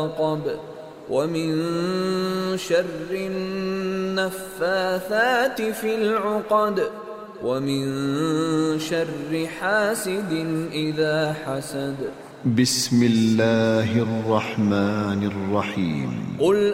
ومن شر النفاثات في العقد ومن شر حاسد إذا حسد. بسم الله الرحمن الرحيم. قل